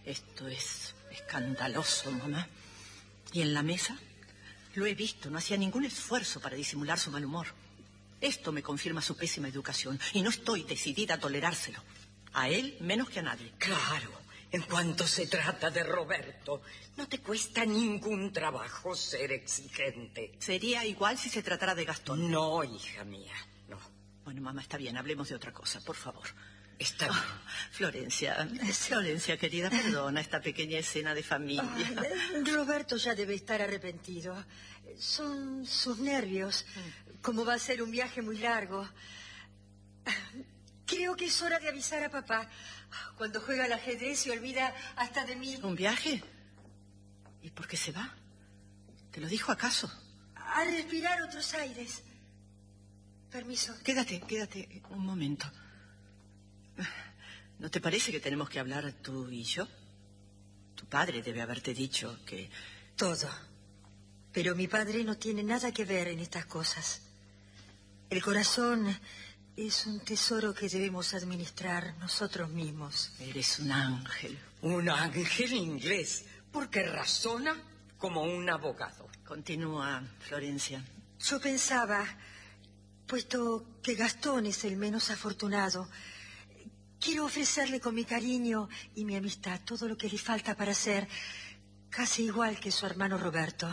Esto es escandaloso, mamá. ¿Y en la mesa? Lo he visto, no hacía ningún esfuerzo para disimular su mal humor. Esto me confirma su pésima educación y no estoy decidida a tolerárselo. A él menos que a nadie. Claro, en cuanto se trata de Roberto, no te cuesta ningún trabajo ser exigente. Sería igual si se tratara de Gastón. No, hija mía, no. Bueno, mamá, está bien, hablemos de otra cosa, por favor. Está bien. Florencia, querida, perdona esta pequeña escena de familia. Roberto ya debe estar arrepentido. Son sus nervios. Como va a ser un viaje muy largo. Creo que es hora de avisar a papá. Cuando juega al ajedrez se olvida hasta de mí. ¿Un viaje? ¿Y por qué se va? ¿Te lo dijo acaso? A respirar otros aires. Permiso. Quédate un momento. ¿No te parece que tenemos que hablar tú y yo? Tu padre debe haberte dicho que... Todo. Pero mi padre no tiene nada que ver en estas cosas. El corazón es un tesoro que debemos administrar nosotros mismos. Eres un ángel. Un ángel inglés, porque razona como un abogado. Continúa, Florencia. Yo pensaba, puesto que Gastón es el menos afortunado, quiero ofrecerle con mi cariño y mi amistad todo lo que le falta para ser casi igual que su hermano Roberto.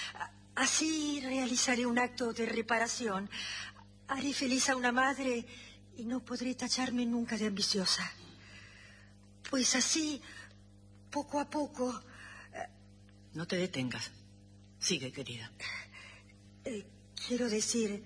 Así realizaré un acto de reparación. Haré feliz a una madre y no podré tacharme nunca de ambiciosa. Pues así, poco a poco... No te detengas. Sigue, querida. Quiero decir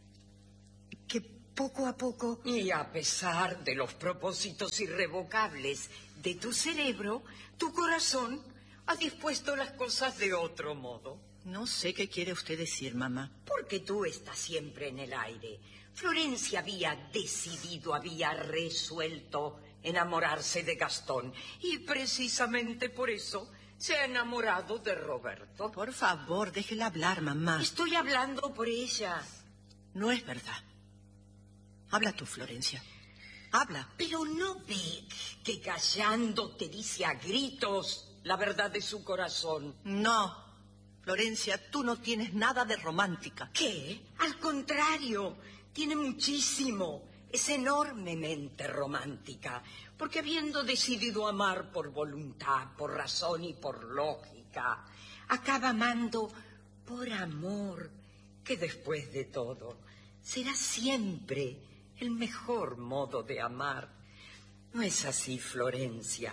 que poco a poco... Y a pesar de los propósitos irrevocables de tu cerebro, tu corazón ha dispuesto las cosas de otro modo. No sé qué quiere usted decir, mamá. Porque tú estás siempre en el aire. Florencia había decidido, había resuelto enamorarse de Gastón. Y precisamente por eso se ha enamorado de Roberto. Por favor, déjela hablar, mamá. Estoy hablando por ella. No es verdad. Habla tú, Florencia. Habla. Pero no ve que callando te dice a gritos la verdad de su corazón. No. Florencia, tú no tienes nada de romántica. ¿Qué? Al contrario, tiene muchísimo. Es enormemente romántica. Porque habiendo decidido amar por voluntad, por razón y por lógica, acaba amando por amor, que después de todo será siempre el mejor modo de amar. ¿No es así, Florencia?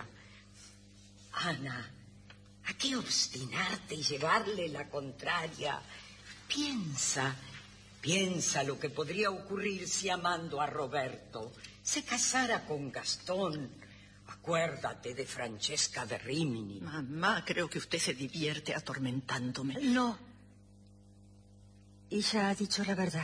Ana, ¿a qué obstinarte y llevarle la contraria? Piensa lo que podría ocurrir si amando a Roberto se casara con Gastón. Acuérdate de Francesca de Rimini. Mamá, creo que usted se divierte atormentándome. No. Ella ha dicho la verdad.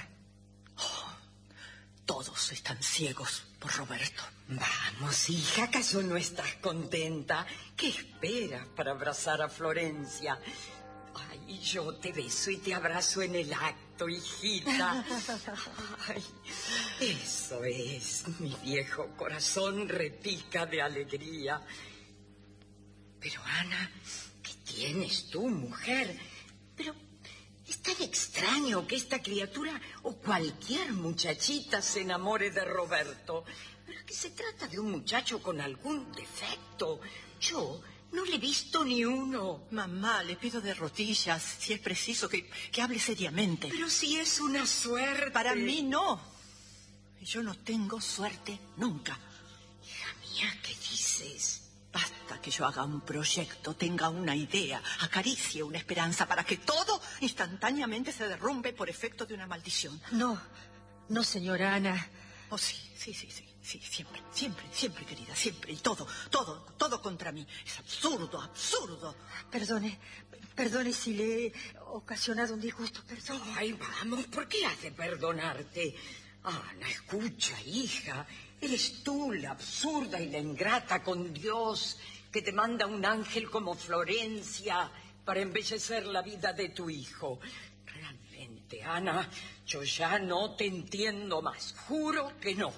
Todos están ciegos por Roberto. Vamos, hija, ¿acaso no estás contenta? ¿Qué esperas para abrazar a Florencia? Ay, yo te beso y te abrazo en el acto, hijita. Ay, eso es, mi viejo corazón repica de alegría. Pero, Ana, ¿qué tienes tú, mujer? Pero es tan extraño que esta criatura o cualquier muchachita se enamore de Roberto. Pero es que se trata de un muchacho con algún defecto. Yo no le he visto ni uno. Mamá, le pido de rodillas, si es preciso, que hable seriamente. Pero si es una suerte. Para mí no. Yo no tengo suerte nunca. Hija mía, ¿qué dices? Basta que yo haga un proyecto, tenga una idea, acaricie una esperanza para que todo instantáneamente se derrumbe por efecto de una maldición. No, señora Ana. Oh, sí, siempre, querida, siempre. Y todo contra mí. Es absurdo. Perdone si le he ocasionado un disgusto, perdón. Ay, vamos, ¿por qué has de perdonarte? Ana, escucha, hija. Eres tú la absurda y la ingrata con Dios que te manda un ángel como Florencia para embellecer la vida de tu hijo. Realmente, Ana, yo ya no te entiendo más. Juro que no.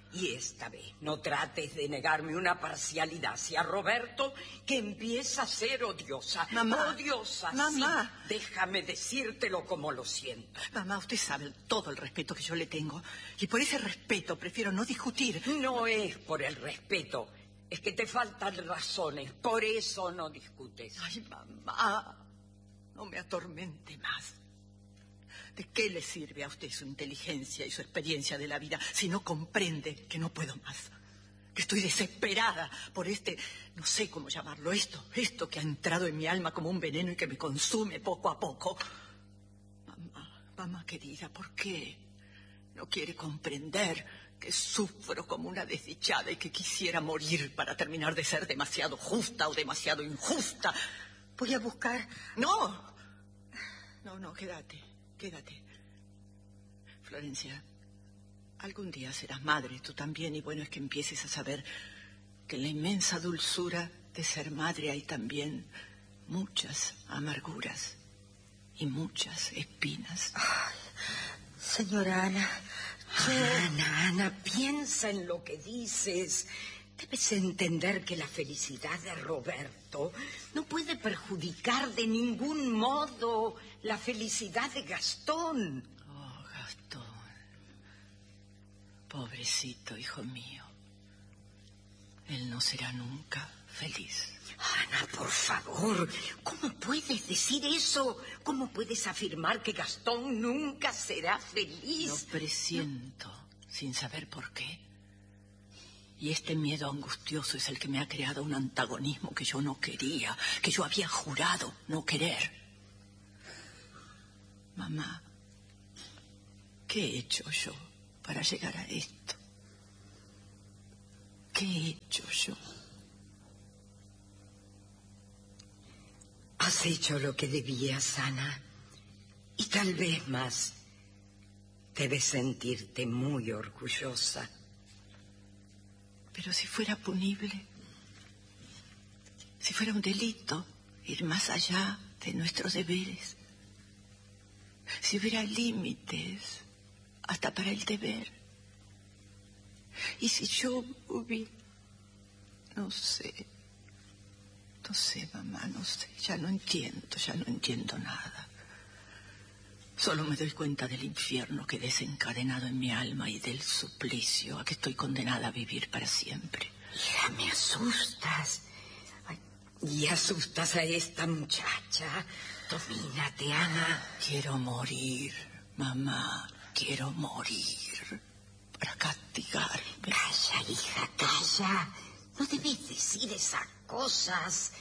Y esta vez no trates de negarme una parcialidad hacia Roberto, que empieza a ser odiosa. Mamá. Odiosa, Mamá. sí. Déjame decírtelo como lo siento. Mamá, usted sabe todo el respeto que yo le tengo. Y por ese respeto prefiero no discutir. No es por el respeto. Es que te faltan razones. Por eso no discutes. Ay, mamá, no me atormente más. ¿De qué le sirve a usted su inteligencia y su experiencia de la vida si no comprende que no puedo más? Que estoy desesperada por no sé cómo llamarlo, esto que ha entrado en mi alma como un veneno y que me consume poco a poco. Mamá querida, ¿por qué no quiere comprender que sufro como una desdichada y que quisiera morir para terminar de ser demasiado justa o demasiado injusta? Voy a buscar... No, quédate. Florencia, algún día serás madre, tú también, y bueno es que empieces a saber que en la inmensa dulzura de ser madre hay también muchas amarguras y muchas espinas. Ay, señora Ana... Ana, piensa en lo que dices. Debes entender que la felicidad de Roberto no puede perjudicar de ningún modo la felicidad de Gastón. Oh, Gastón. Pobrecito hijo mío. Él no será nunca feliz. Ana, por favor, ¿cómo puedes decir eso? ¿Cómo puedes afirmar que Gastón nunca será feliz? Lo presiento, sin saber por qué. Y este miedo angustioso es el que me ha creado un antagonismo que yo no quería, que yo había jurado no querer. Mamá, ¿qué he hecho yo para llegar a esto? ¿Qué he hecho yo? Has hecho lo que debías, Ana. Y tal vez más. Debes sentirte muy orgullosa. Pero si fuera punible, si fuera un delito ir más allá de nuestros deberes, si hubiera límites hasta para el deber, y si yo hubiera... No sé, mamá, no sé, ya no entiendo nada. Solo me doy cuenta del infierno que he desencadenado en mi alma y del suplicio a que estoy condenada a vivir para siempre. Hija, me asustas. Ay, y asustas a esta muchacha. Domínate, Ana. Quiero morir, mamá, quiero morir para castigarme. Calla, hija, calla. No debes decir esas cosas.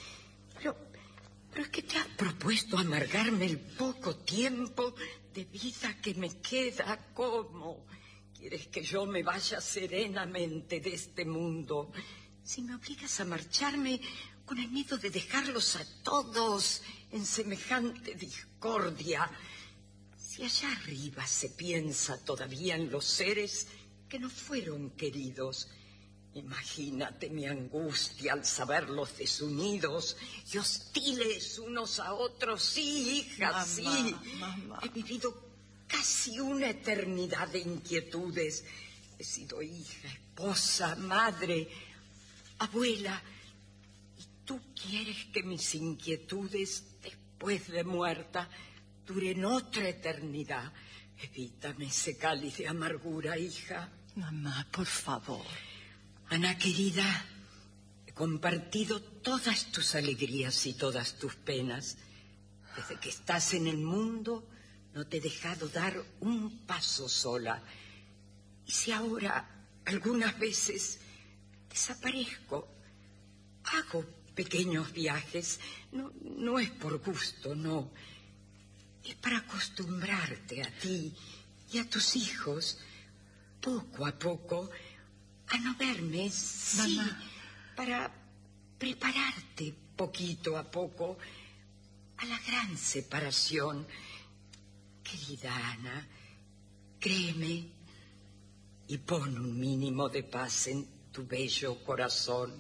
Pero es que te has propuesto amargarme el poco tiempo de vida que me queda. ¿Cómo? ¿Quieres que yo me vaya serenamente de este mundo? Si me obligas a marcharme con el miedo de dejarlos a todos en semejante discordia. Si allá arriba se piensa todavía en los seres que no fueron queridos... Imagínate mi angustia al saberlos desunidos y hostiles unos a otros. Sí, hija, mamá, sí. Mamá. He vivido casi una eternidad de inquietudes. He sido hija, esposa, madre, abuela. ¿Y tú quieres que mis inquietudes, después de muerta, duren otra eternidad? Evítame ese cáliz de amargura, hija. Mamá, por favor. Ana, querida, he compartido todas tus alegrías y todas tus penas. Desde que estás en el mundo, no te he dejado dar un paso sola. Y si ahora, algunas veces, desaparezco, hago pequeños viajes, no es por gusto, no. Es para acostumbrarte a ti y a tus hijos, poco a poco, a no verme, sí, mamá, para prepararte poquito a poco a la gran separación. Querida Ana, créeme y pon un mínimo de paz en tu bello corazón.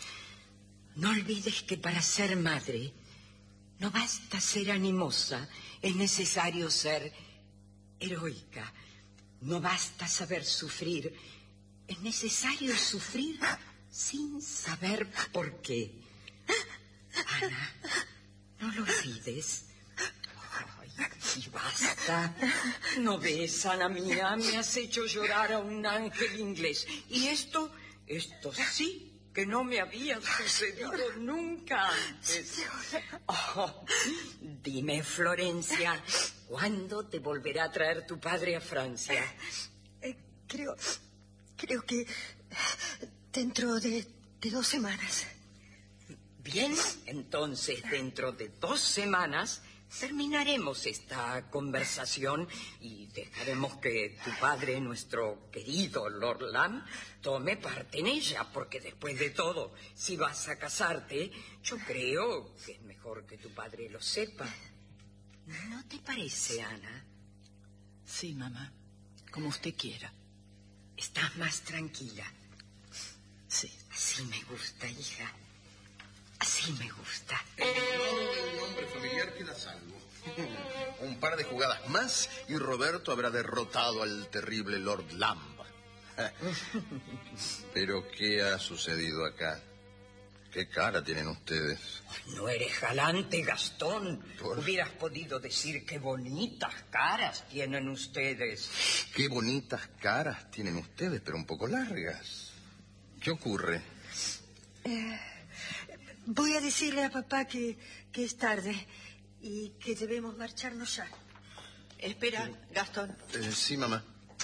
No olvides que para ser madre no basta ser animosa, es necesario ser heroica. No basta saber sufrir, Es necesario sufrir sin saber por qué. Ana, no lo olvides. Ay, y basta. No ves, Ana mía, me has hecho llorar a un ángel inglés. Y esto sí que no me había sucedido nunca antes. Oh, dime, Florencia, ¿cuándo te volverá a traer tu padre a Francia? Creo que dentro de 2 semanas. Bien, entonces dentro de 2 semanas terminaremos esta conversación y dejaremos que tu padre, nuestro querido Lord Lamb, tome parte en ella, porque después de todo, si vas a casarte, yo creo que es mejor que tu padre lo sepa. ¿No te parece, Ana? Sí, mamá, como usted quiera. ¿Estás más tranquila? Sí. Así me gusta, hija. Así me gusta. El llamado de un hombre familiar queda a salvo. Un par de jugadas más y Roberto habrá derrotado al terrible Lord Lamb. Pero ¿qué ha sucedido acá? ¿Qué cara tienen ustedes? No eres galante, Gastón. Hubieras podido decir qué bonitas caras tienen ustedes. Qué bonitas caras tienen ustedes, pero un poco largas. ¿Qué ocurre? Voy a decirle a papá que es tarde y que debemos marcharnos ya. Espera, Gastón. Sí, mamá.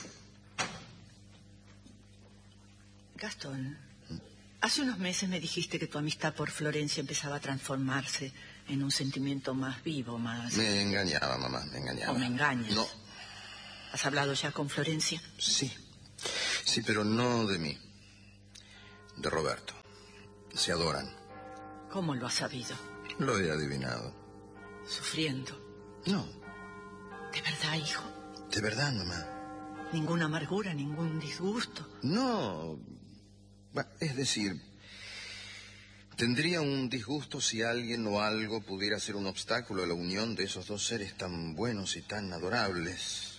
Gastón, hace unos meses me dijiste que tu amistad por Florencia empezaba a transformarse en un sentimiento más vivo, más... Me engañaba, mamá, me engañaba. ¿O me engañas? No. ¿Has hablado ya con Florencia? Sí, pero no de mí. De Roberto. Se adoran. ¿Cómo lo has sabido? Lo he adivinado. Sufriendo. No. ¿De verdad, hijo? De verdad, mamá. ¿Ninguna amargura, ningún disgusto? No. Es decir, tendría un disgusto si alguien o algo pudiera ser un obstáculo a la unión de esos dos seres tan buenos y tan adorables.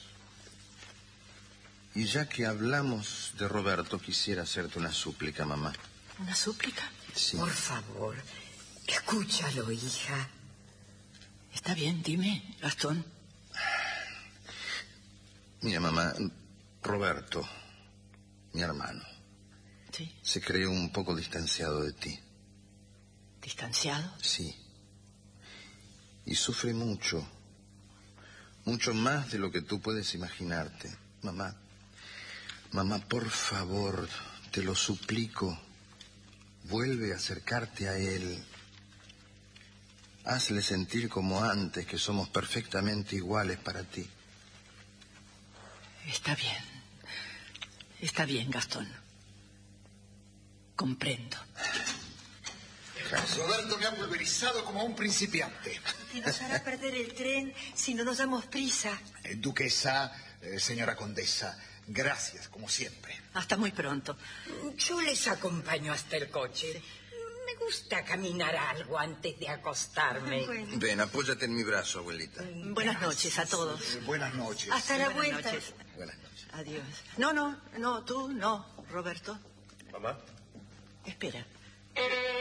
Y ya que hablamos de Roberto, quisiera hacerte una súplica, mamá. ¿Una súplica? Sí. Por favor, escúchalo, hija. Está bien, dime, Gastón. Mira, mamá, Roberto, mi hermano, Sí. se cree un poco distanciado de ti. ¿Distanciado? Sí. Y sufre mucho. Mucho más de lo que tú puedes imaginarte. Mamá, por favor, te lo suplico. Vuelve a acercarte a él. Hazle sentir como antes que somos perfectamente iguales para ti. Está bien. Está bien, Gastón. Comprendo. Roberto me ha pulverizado como a un principiante. Y nos hará perder el tren si no nos damos prisa. Duquesa, señora condesa, gracias, como siempre. Hasta muy pronto. Yo les acompaño hasta el coche. Me gusta caminar algo antes de acostarme. Bueno, Ven, apóyate en mi brazo, abuelita. Buenas noches a todos. Buenas noches. hasta la Buenas vuelta. noches. Buenas noches. Adiós. No, tú no, Roberto. Mamá. Espera.